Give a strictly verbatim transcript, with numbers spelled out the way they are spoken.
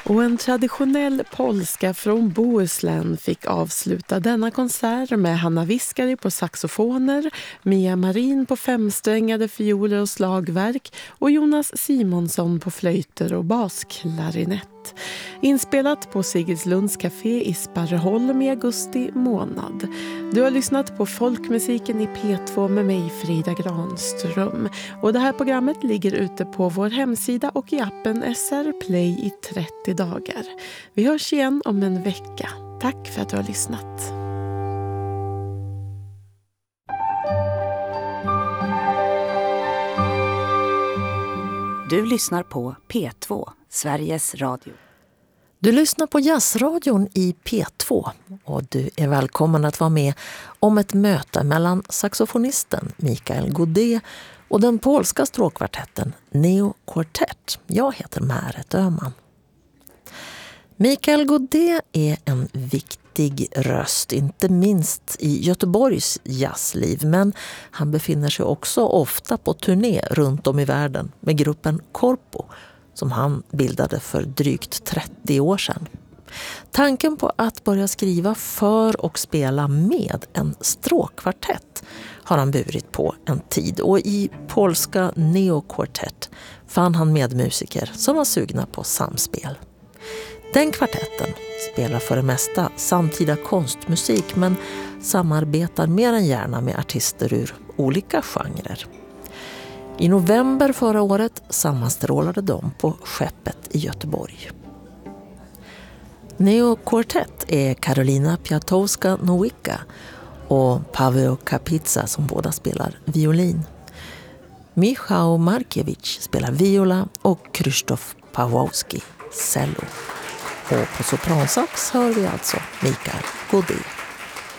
Och en traditionell polska från Bohuslän fick avsluta denna konsert med Hanna Viskari på saxofoner, Mia Marin på femsträngade fioler och slagverk och Jonas Simonsson på flöjter och basklarinett. Inspelat på Sigridslunds Café i Sparreholm i augusti månad. Du har lyssnat på Folkmusiken i P två med mig, Frida Granström. Och det här programmet ligger ute på vår hemsida och i appen S R Play i trettio dagar. Vi hörs igen om en vecka. Tack för att du har lyssnat. Du lyssnar på P två, Sveriges Radio. Du lyssnar på Jazzradion i P två och du är välkommen att vara med om ett möte mellan saxofonisten Mikael Godé och den polska stråkkvartetten Neo Quartet. Jag heter Märet Öhman. Mikael Godé är en viktig röst, inte minst i Göteborgs jazzliv, men han befinner sig också ofta på turné runt om i världen med gruppen Corpo, som han bildade för drygt trettio år sedan. Tanken på att börja skriva för och spela med en stråkkvartett har han burit på en tid, och i polska Neo Quartet fann han medmusiker som var sugna på samspel. Den kvartetten spelar för det mesta samtida konstmusik, men samarbetar mer än gärna med artister ur olika genrer. I november förra året sammanstrålade de på Skeppet i Göteborg. Neo Quartet är Karolina Piatowska-Nowicka och Paweł Kapitsa som båda spelar violin. Michał Markiewicz spelar viola och Krzysztof Pawłowski cello. Och på sopransax hör vi alltså Mikael Godé.